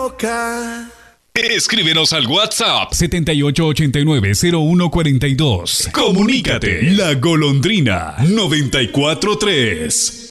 Escríbenos al WhatsApp 7889-0142. Comunícate. La Golondrina 94.3.